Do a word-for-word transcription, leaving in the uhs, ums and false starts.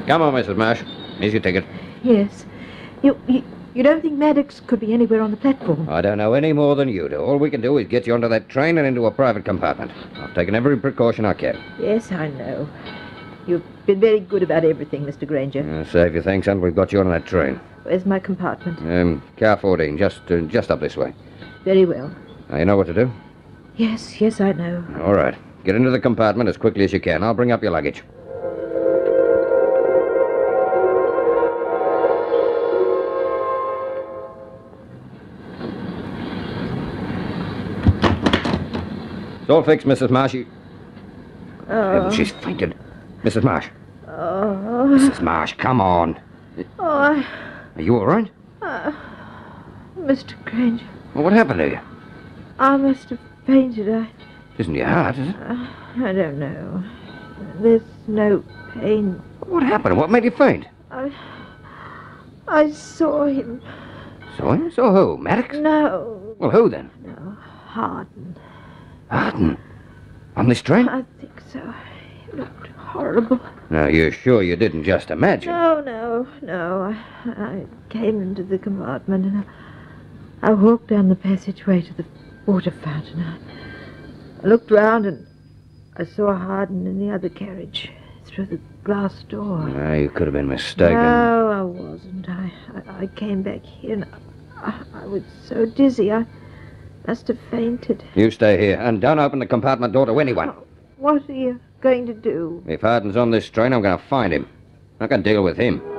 Come on, Missus Marsh. Here's your ticket. Yes. You, you, you don't think Maddox could be anywhere on the platform? I don't know any more than you do. All we can do is get you onto that train and into a private compartment. I've taken every precaution I can. Yes, I know. You've been very good about everything, Mister Granger. Uh, save your thanks, and we've got you on that train. Where's my compartment? Um, car fourteen, just uh, just up this way. Very well. Now, you know what to do? Yes, yes, I know. All right. Get into the compartment as quickly as you can. I'll bring up your luggage. It's all fixed, Missus Marsh. You... Oh. Heavens, she's fainted. Missus Marsh. Oh. Missus Marsh, come on. Oh, I... Are you all right? Uh, Mister Granger, Well, what happened to you? I must have fainted. I... It isn't your heart, is it? Uh, I don't know. There's no pain. What happened? What made you faint? I... I saw him. Saw him? Saw who? Maddox? No. Well, who then? No, Harden. Harden? On this train? I think so. He looked horrible. Now, you're sure you didn't just imagine? No, no, no. I, I came into the compartment and I, I walked down the passageway to the water fountain. I, I looked round and I saw Harden in the other carriage through the glass door. No, you could have been mistaken. No, I wasn't. I, I, I came back here and I, I was so dizzy I must have fainted. You stay here and don't open the compartment door to anyone. What are you going to do? If Harden's on this train, I'm going to find him. I can deal with him.